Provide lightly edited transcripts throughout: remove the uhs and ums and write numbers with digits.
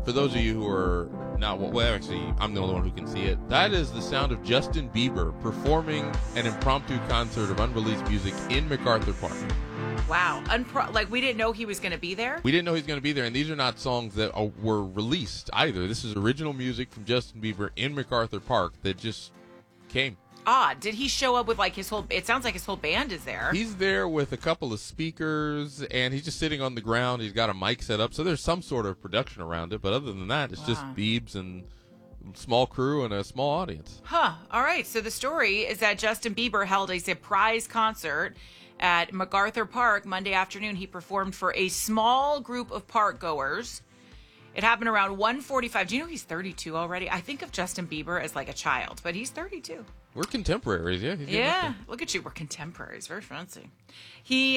For those of you who are not, well, actually, I'm the only one who can see it. That is the sound of Justin Bieber performing an impromptu concert of unreleased music in MacArthur Park. Wow. Like, we didn't know he was going to be there? We didn't know he was going to be there, and these are not songs that were released either. This is original music from Justin Bieber in MacArthur Park that just came. Odd. Did he show up with, like, it sounds like his whole band is there. He's there with a couple of speakers, and he's just sitting on the ground. He's got a mic set up, so there's some sort of production around it, but other than that, it's just Biebs and small crew and a small audience. Huh. All right. So the story is that Justin Bieber held a surprise concert at MacArthur Park Monday afternoon. He performed for a small group of park goers. It happened around 1:45. Do you know he's 32 already? I think of Justin Bieber as like a child, but he's 32. We're contemporaries, yeah. Yeah, look at you. We're contemporaries. Very fancy. He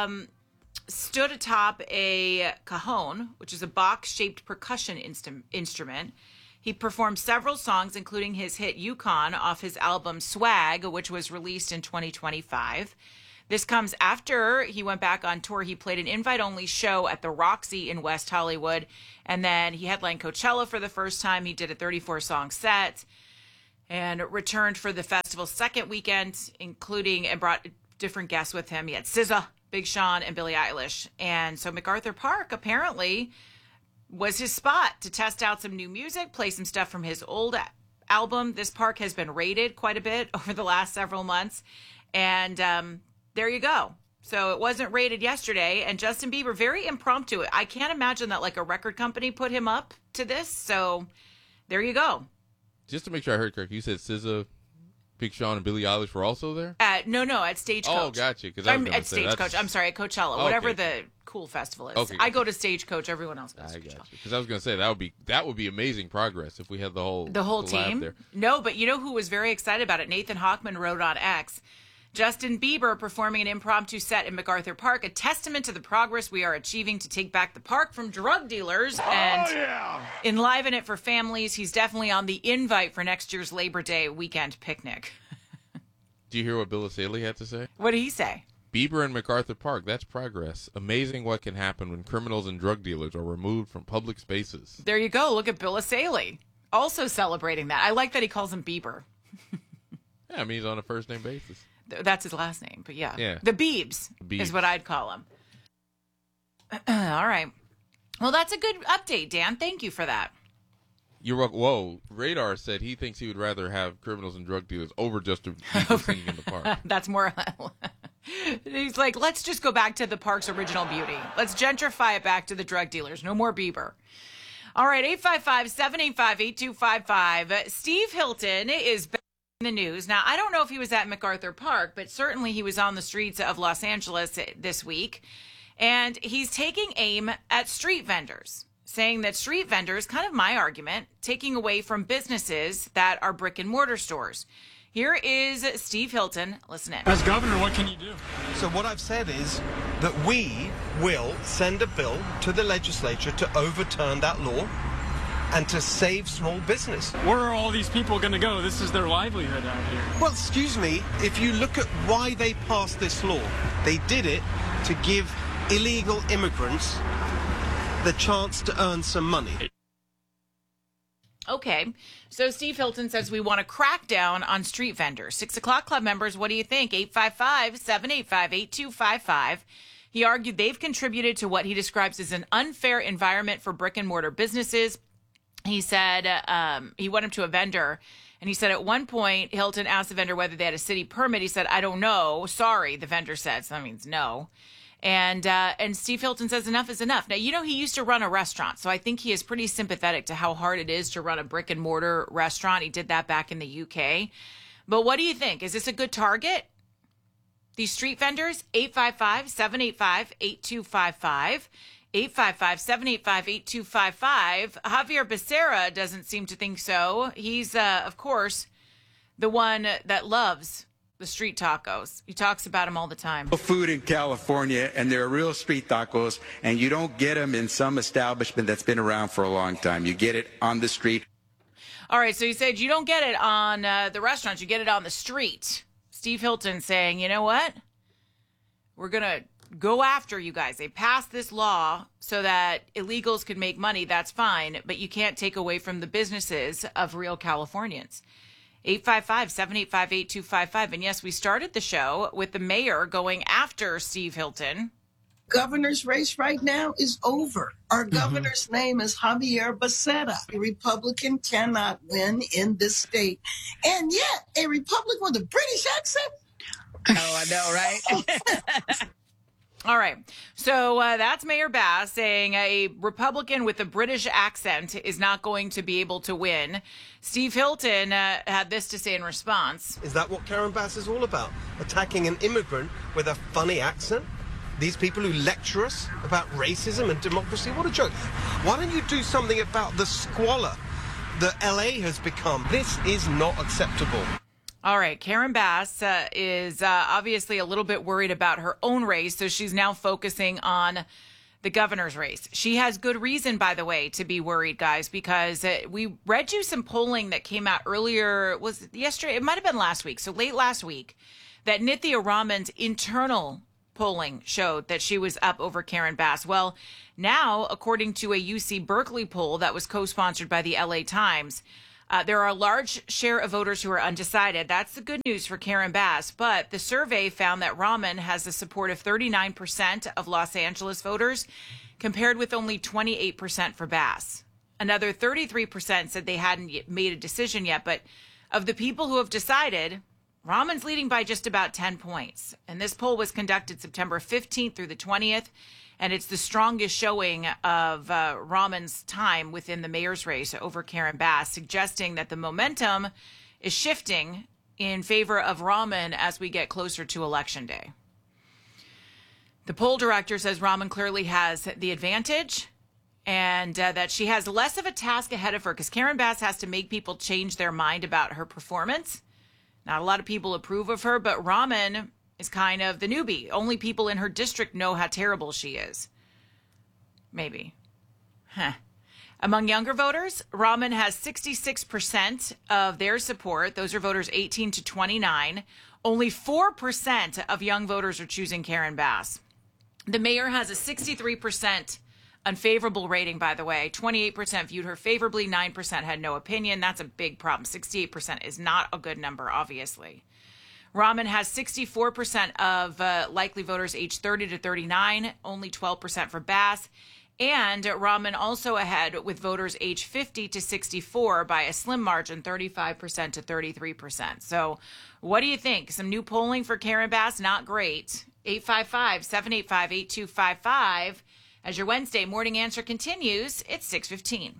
stood atop a cajon, which is a box-shaped percussion instrument. He performed several songs, including his hit Yukon off his album Swag, which was released in 2025. This comes after he went back on tour. He played an invite-only show at the Roxy in West Hollywood, and then he headlined Coachella for the first time. He did a 34-song set and returned for the festival's second weekend, including and brought different guests with him. He had SZA, Big Sean, and Billie Eilish. And so MacArthur Park apparently was his spot to test out some new music, play some stuff from his old album. This park has been raided quite a bit over the last several months. And there you go. So it wasn't rated yesterday. And Justin Bieber, very impromptu. I can't imagine that like a record company put him up to this. So there you go. Just to make sure I heard correctly, you said SZA, Big Sean, and Billie Eilish were also there? No, at Stagecoach. Oh, gotcha. At Stagecoach. I'm sorry, at Coachella, whatever the cool festival is. Okay, I go to Stagecoach. Everyone else goes to Coachella. Gotcha. Because I was going to say that would be amazing progress if we had the whole team there. No, but you know who was very excited about it? Nathan Hochman wrote on X. Justin Bieber performing an impromptu set in MacArthur Park, a testament to the progress we are achieving to take back the park from drug dealers and enliven it for families. He's definitely on the invite for next year's Labor Day weekend picnic. Do you hear what Bill Asaley had to say? What did he say? Bieber in MacArthur Park, that's progress. Amazing what can happen when criminals and drug dealers are removed from public spaces. There you go. Look at Bill Asaley. Also celebrating that. I like that he calls him Bieber. Yeah, I mean, he's on a first-name basis. That's his last name, but yeah. The Biebs is what I'd call him. All right. Well, that's a good update, Dan. Thank you for that. You're welcome. Whoa. Radar said he thinks he would rather have criminals and drug dealers over Justin Bieber singing in the park. That's more... He's like, let's just go back to the park's original beauty. Let's gentrify it back to the drug dealers. No more Bieber. All right, 855-785-8255. Steve Hilton is back in the news. Now, I don't know if he was at MacArthur Park, but certainly he was on the streets of Los Angeles this week. And he's taking aim at street vendors, saying that street vendors, kind of my argument, taking away from businesses that are brick and mortar stores. Here is Steve Hilton. Listen in. As governor, what can you do? So what I've said is that we will send a bill to the legislature to overturn that law and to save small business. Where are all these people going to go? This is their livelihood out here. Well, excuse me, if you look at why they passed this law, they did it to give illegal immigrants the chance to earn some money. Okay, so Steve Hilton says we want to crack down on street vendors. 6 o'clock club members, what do you think? 855-785-8255. He argued they've contributed to what he describes as an unfair environment for brick and mortar businesses. He said he went up to a vendor, and he said at one point, Hilton asked the vendor whether they had a city permit. He said, I don't know. Sorry, the vendor said. So that means no. And Steve Hilton says enough is enough. Now, you know, he used to run a restaurant, so I think he is pretty sympathetic to how hard it is to run a brick and mortar restaurant. He did that back in the UK. But what do you think? Is this a good target? These street vendors, 855-785-8255. 855-785-8255. Javier Becerra doesn't seem to think so. He's, of course, the one that loves the street tacos. He talks about them all the time. Food in California, and they're real street tacos, and you don't get them in some establishment that's been around for a long time. You get it on the street. All right, so he said you don't get it on the restaurants, you get it on the street. Steve Hilton saying, you know what? We're going to go after you guys. They passed this law so that illegals could make money. That's fine, but you can't take away from the businesses of real Californians. 855-785-8255. And yes, we started the show with the mayor going after Steve Hilton. Governor's race right now is over. Our governor's name is Javier Becerra. A Republican cannot win in this state. And yet, a Republican with a British accent? Oh, I know, right? All right. So that's Mayor Bass saying a Republican with a British accent is not going to be able to win. Steve Hilton had this to say in response. Is that what Karen Bass is all about? Attacking an immigrant with a funny accent? These people who lecture us about racism and democracy? What a joke. Why don't you do something about the squalor that LA has become? This is not acceptable. All right. Karen Bass is obviously a little bit worried about her own race, so she's now focusing on the governor's race. She has good reason, by the way, to be worried, guys, because we read you some polling that came out earlier, was yesterday, it might have been last week, so late last week, that Nithya Raman's internal polling showed that she was up over Karen Bass. Well, now, according to a UC Berkeley poll that was co-sponsored by the LA Times, there are a large share of voters who are undecided. That's the good news for Karen Bass. But the survey found that Raman has the support of 39% of Los Angeles voters, compared with only 28% for Bass. Another 33% said they hadn't made a decision yet. But of the people who have decided, Raman's leading by just about 10 points. And this poll was conducted September 15th through the 20th. And it's the strongest showing of Raman's time within the mayor's race over Karen Bass, suggesting that the momentum is shifting in favor of Raman as we get closer to Election Day. The poll director says Raman clearly has the advantage and that she has less of a task ahead of her because Karen Bass has to make people change their mind about her performance. Not a lot of people approve of her, but Raman is kind of the newbie. Only people in her district know how terrible she is. Maybe. Among younger voters, Raman has 66% of their support. Those are voters 18 to 29. Only 4% of young voters are choosing Karen Bass. The mayor has a 63% unfavorable rating, by the way. 28% viewed her favorably. 9% had no opinion. That's a big problem. 68% is not a good number, obviously. Raman has 64% of likely voters aged 30 to 39, only 12% for Bass. And Raman also ahead with voters aged 50 to 64 by a slim margin, 35% to 33%. So what do you think? Some new polling for Karen Bass? Not great. 855-785-8255. As your Wednesday morning answer continues, it's 6:15.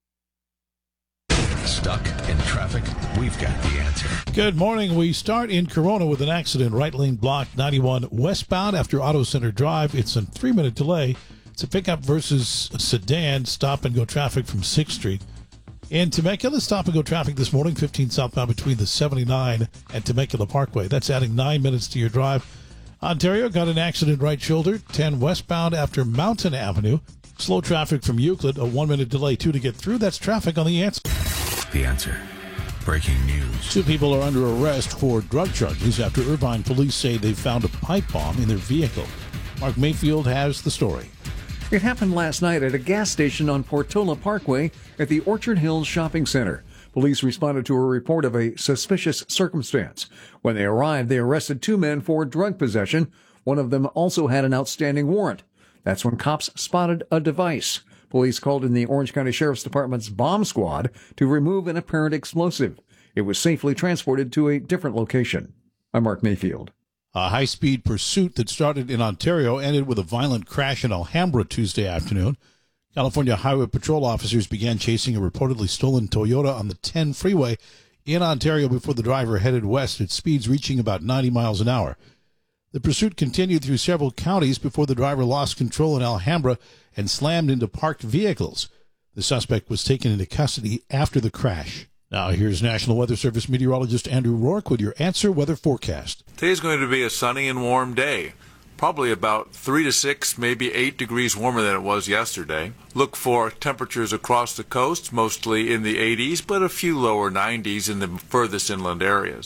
Stuck in traffic? We've got the answer. Good morning. We start in Corona with an accident. Right lane blocked 91 westbound after Auto Center Drive. It's a 3-minute delay. It's a pickup versus a sedan. Stop and go traffic from 6th Street. In Temecula, stop and go traffic this morning, 15 southbound between the 79 and Temecula Parkway. That's adding 9 minutes to your drive. Ontario got an accident right shoulder, 10 westbound after Mountain Avenue. Slow traffic from Euclid, a 1-minute delay, 2 to get through. That's traffic on The Answer. The Answer. Breaking news. 2 people are under arrest for drug charges after Irvine police say they found a pipe bomb in their vehicle. Mark Mayfield has the story. It happened last night at a gas station on Portola Parkway at the Orchard Hills Shopping Center. Police responded to a report of a suspicious circumstance. When they arrived, they arrested 2 men for drug possession. One of them also had an outstanding warrant. That's when cops spotted a device. Police called in the Orange County Sheriff's Department's bomb squad to remove an apparent explosive. It was safely transported to a different location. I'm Mark Mayfield. A high-speed pursuit that started in Ontario ended with a violent crash in Alhambra Tuesday afternoon. California Highway Patrol officers began chasing a reportedly stolen Toyota on the 10 freeway in Ontario before the driver headed west at speeds reaching about 90 miles an hour. The pursuit continued through several counties before the driver lost control in Alhambra and slammed into parked vehicles. The suspect was taken into custody after the crash. Now here's National Weather Service meteorologist Andrew Rourke with your Answer Weather Forecast. Today's going to be a sunny and warm day. Probably about 3 to 6, maybe 8 degrees warmer than it was yesterday. Look for temperatures across the coast, mostly in the 80s, but a few lower 90s in the furthest inland areas.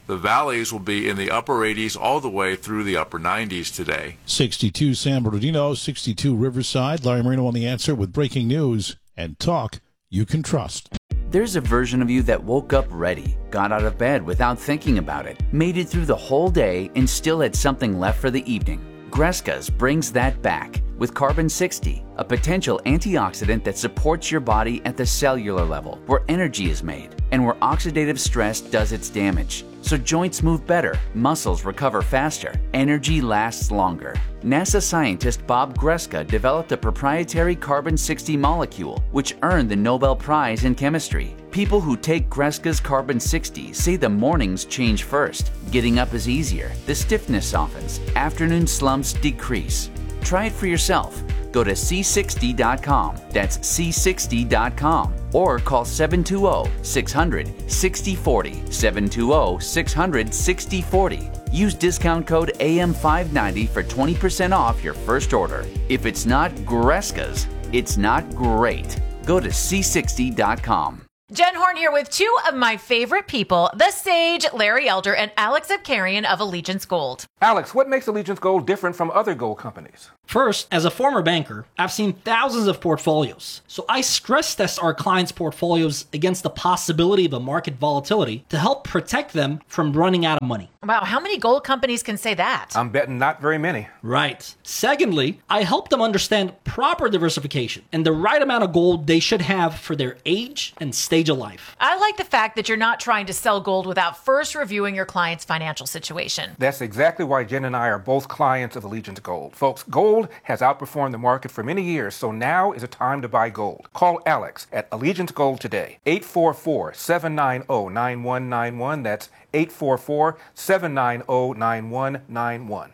The valleys will be in the upper 80s all the way through the upper 90s today. 62 San Bernardino, 62 Riverside. Larry Marino on The Answer with breaking news and talk you can trust. There's a version of you that woke up ready, got out of bed without thinking about it, made it through the whole day, and still had something left for the evening. Gresca's brings that back with Carbon 60, a potential antioxidant that supports your body at the cellular level, where energy is made and where oxidative stress does its damage. So joints move better, muscles recover faster, energy lasts longer. NASA scientist Bob Gresca developed a proprietary Carbon 60 molecule, which earned the Nobel Prize in Chemistry. People who take Gresca's Carbon 60 say the mornings change first. Getting up is easier, the stiffness softens, afternoon slumps decrease. Try it for yourself. Go to C60.com. That's C60.com. Or call 720-600-6040. 720-600-6040. Use discount code AM590 for 20% off your first order. If it's not Gresca's, it's not great. Go to C60.com. Jen Horn here with two of my favorite people, the Sage, Larry Elder, and Alex Abkarian of Allegiance Gold. Alex, what makes Allegiance Gold different from other gold companies? First, as a former banker, I've seen thousands of portfolios, so I stress test our clients' portfolios against the possibility of a market volatility to help protect them from running out of money. Wow, how many gold companies can say that? I'm betting not very many. Right. Secondly, I help them understand proper diversification and the right amount of gold they should have for their age and stage of life. I like the fact that you're not trying to sell gold without first reviewing your client's financial situation. That's exactly why Jen and I are both clients of Allegiance Gold. Folks, gold has outperformed the market for many years, so now is a time to buy gold. Call Alex at Allegiance Gold today. 844-790-9191. That's 844-790-9191.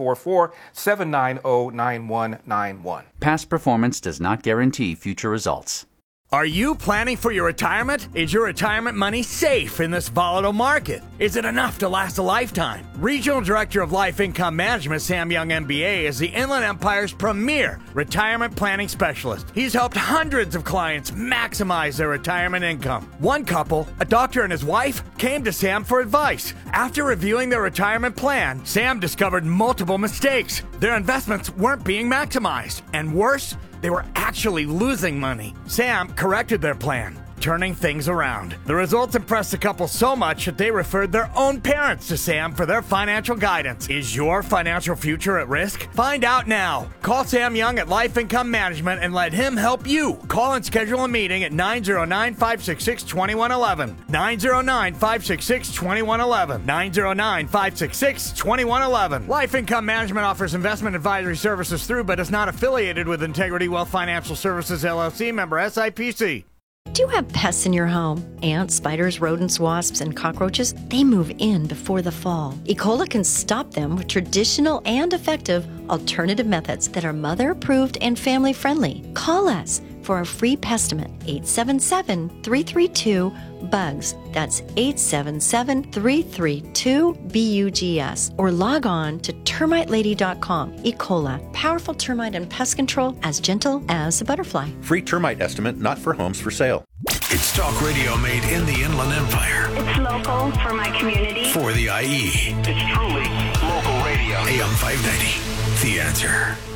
844-790-9191. Past performance does not guarantee future results. Are you planning for your retirement? Is your retirement money safe in this volatile market? Is it enough to last a lifetime? Regional Director of Life Income Management, Sam Young MBA, is the Inland Empire's premier retirement planning specialist. He's helped hundreds of clients maximize their retirement income. One couple, a doctor and his wife, came to Sam for advice. After reviewing their retirement plan, Sam discovered multiple mistakes. Their investments weren't being maximized. And worse, they were actually losing money. Sam corrected their plan, turning things around. The results impressed the couple so much that they referred their own parents to Sam for their financial guidance. Is your financial future at risk? Find out now. Call Sam Young at Life Income Management and let him help you. Call and schedule a meeting at 909-566-2111. 909-566-2111. 909-566-2111. Life Income Management offers investment advisory services through but is not affiliated with Integrity Wealth Financial Services, LLC, member SIPC. Do you have pests in your home? Ants, spiders, rodents, wasps, and cockroaches? They move in before the fall. E. coli can stop them with traditional and effective alternative methods that are mother-approved and family-friendly. Call us for a free pestimate, 877-332-BUGS. That's 877-332-BUGS. Or log on to termitelady.com. E. coli, powerful termite and pest control as gentle as a butterfly. Free termite estimate, not for homes for sale. It's talk radio made in the Inland Empire. It's local for my community. For the IE. It's truly local radio. AM 590, The Answer.